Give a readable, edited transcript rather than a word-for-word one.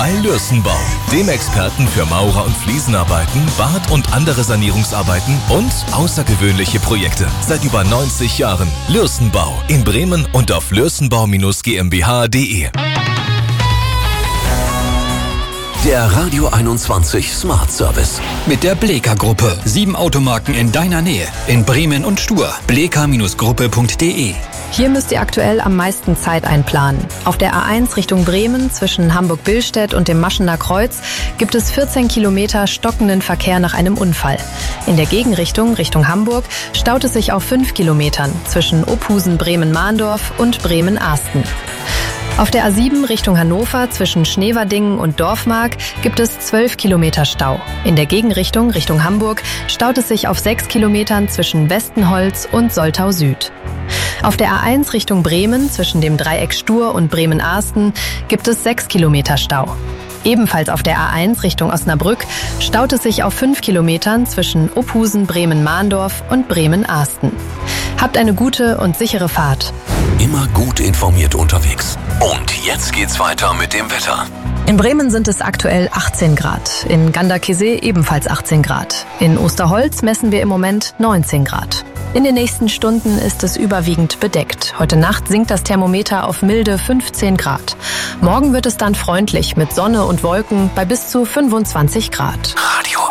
Bei Lürsenbau, dem Experten für Maurer- und Fliesenarbeiten, Bad- und andere Sanierungsarbeiten und außergewöhnliche Projekte. Seit über 90 Jahren. Lürsenbau in Bremen und auf lürsenbau-gmbh.de. Der Radio 21 Smart Service. Mit der Bleka-Gruppe. 7 Automarken in deiner Nähe. In Bremen und Stur. bleka-gruppe.de. Hier müsst ihr aktuell am meisten Zeit einplanen. Auf der A1 Richtung Bremen zwischen Hamburg-Billstedt und dem Maschener Kreuz gibt es 14 Kilometer stockenden Verkehr nach einem Unfall. In der Gegenrichtung Richtung Hamburg staut es sich auf 5 Kilometern zwischen Ophusen-Bremen-Mahndorf und Bremen-Ahsten. Auf der A7 Richtung Hannover zwischen Schneverdingen und Dorfmark gibt es 12 Kilometer Stau. In der Gegenrichtung Richtung Hamburg staut es sich auf 6 Kilometern zwischen Westenholz und Soltau Süd. Auf der A1 Richtung Bremen zwischen dem Dreieck Stur und Bremen-Ahsten gibt es 6 Kilometer Stau. Ebenfalls auf der A1 Richtung Osnabrück staut es sich auf 5 Kilometern zwischen Ophusen, Bremen-Mahndorf und Bremen-Ahsten. Habt eine gute und sichere Fahrt. Immer gut informiert unterwegs. Und jetzt geht's weiter mit dem Wetter. In Bremen sind es aktuell 18 Grad, in Ganderkesee ebenfalls 18 Grad. In Osterholz messen wir im Moment 19 Grad. In den nächsten Stunden ist es überwiegend bedeckt. Heute Nacht sinkt das Thermometer auf milde 15 Grad. Morgen wird es dann freundlich mit Sonne und Wolken bei bis zu 25 Grad. Radio